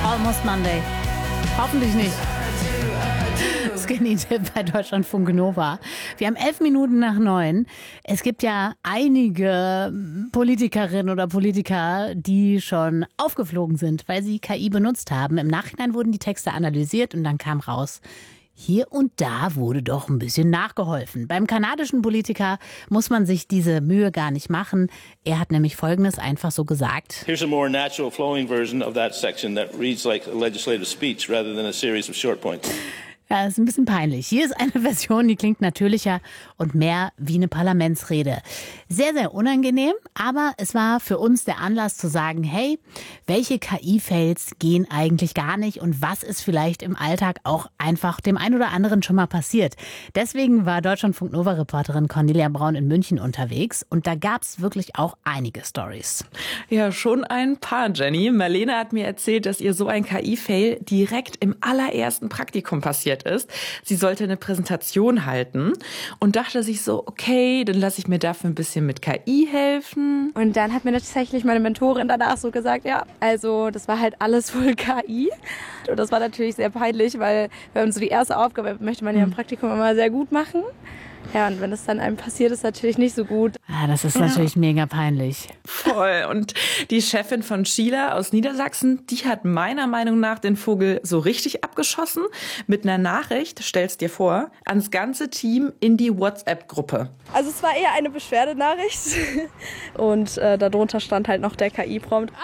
Almost Monday. Hoffentlich nicht. Skinny Dip bei Deutschlandfunk Nova. Wir haben 11 Minuten nach 9. Es gibt ja einige Politikerinnen oder Politiker, die schon aufgeflogen sind, weil sie KI benutzt haben. Im Nachhinein wurden die Texte analysiert und dann kam raus, hier und da wurde doch ein bisschen nachgeholfen. Beim kanadischen Politiker muss man sich diese Mühe gar nicht machen. Er hat nämlich Folgendes einfach so gesagt. Here's a more natural flowing version of that section that reads like a legislative speech rather than a series of short points. Ja, ist ein bisschen peinlich. Hier ist eine Version, die klingt natürlicher und mehr wie eine Parlamentsrede. Sehr, sehr unangenehm, aber es war für uns der Anlass zu sagen, hey, welche KI-Fails gehen eigentlich gar nicht und was ist vielleicht im Alltag auch einfach dem einen oder anderen schon mal passiert. Deswegen war Deutschlandfunk Nova-Reporterin Cornelia Braun in München unterwegs und da gab es wirklich auch einige Stories. Ja, schon ein paar, Jenny. Marlene hat mir erzählt, dass ihr so ein KI-Fail direkt im allerersten Praktikum passiert ist. Sie sollte eine Präsentation halten und dachte sich so, okay, dann lasse ich mir dafür ein bisschen mit KI helfen. Und dann hat mir tatsächlich meine Mentorin danach so gesagt, ja, also das war halt alles wohl KI. Und das war natürlich sehr peinlich, weil wenn man so die erste Aufgabe möchte man ja im Praktikum immer sehr gut machen. Ja, und wenn es dann einem passiert, ist natürlich nicht so gut. Ja, das ist natürlich mega peinlich. Voll. Und die Chefin von Sheila aus Niedersachsen, die hat meiner Meinung nach den Vogel so richtig abgeschossen. Mit einer Nachricht, stell's dir vor, ans ganze Team in die WhatsApp-Gruppe. Also es war eher eine Beschwerdenachricht. Und darunter stand halt noch der KI-Prompt.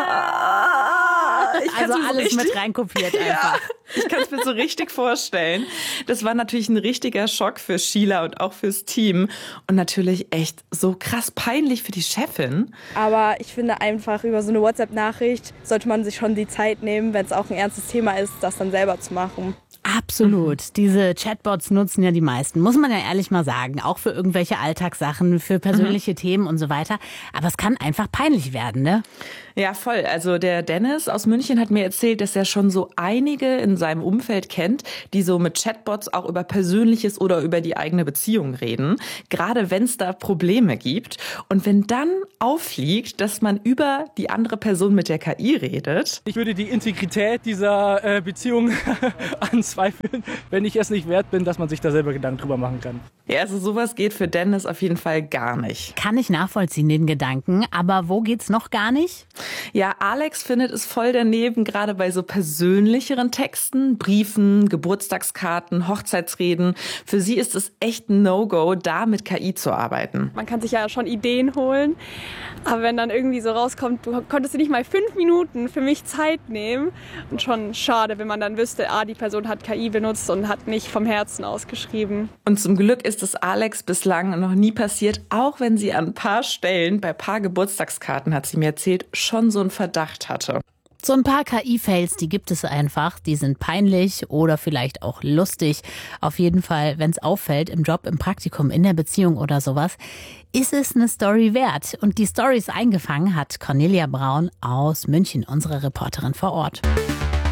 Also alles mit reinkopiert einfach. Ja, ich kann es mir so richtig vorstellen. Das war natürlich ein richtiger Schock für Sheila und auch fürs Team. Und natürlich echt so krass peinlich für die Chefin. Aber ich finde einfach, über so eine WhatsApp-Nachricht sollte man sich schon die Zeit nehmen, wenn es auch ein ernstes Thema ist, das dann selber zu machen. Absolut. Diese Chatbots nutzen ja die meisten, muss man ja ehrlich mal sagen. Auch für irgendwelche Alltagssachen, für persönliche Themen und so weiter. Aber es kann einfach peinlich werden, ne? Ja, voll. Also der Dennis aus München hat mir erzählt, dass er schon so einige in seinem Umfeld kennt, die so mit Chatbots auch über Persönliches oder über die eigene Beziehung reden. Gerade wenn es da Probleme gibt. Und wenn dann auffliegt, dass man über die andere Person mit der KI redet. Ich würde die Integrität dieser Beziehung anzweifeln, wenn ich es nicht wert bin, dass man sich da selber Gedanken drüber machen kann. Ja, also sowas geht für Dennis auf jeden Fall gar nicht. Kann ich nachvollziehen, den Gedanken. Aber wo geht's noch gar nicht? Ja, Alex findet es voll daneben, gerade bei so persönlicheren Texten, Briefen, Geburtstagskarten, Hochzeitsreden. Für sie ist es echt ein No-Go, da mit KI zu arbeiten. Man kann sich ja schon Ideen holen, aber wenn dann irgendwie so rauskommt, du konntest dir nicht mal 5 Minuten für mich Zeit nehmen. Und schon schade, wenn man dann wüsste, die Person hat KI benutzt und hat nicht vom Herzen ausgeschrieben. Und zum Glück ist es Alex bislang noch nie passiert, auch wenn sie an ein paar Stellen, bei ein paar Geburtstagskarten, hat sie mir erzählt, schon so einen Verdacht hatte. So ein paar KI-Fails, die gibt es einfach. Die sind peinlich oder vielleicht auch lustig. Auf jeden Fall, wenn es auffällt, im Job, im Praktikum, in der Beziehung oder sowas, ist es eine Story wert. Und die Storys eingefangen hat Cornelia Braun aus München, unsere Reporterin vor Ort.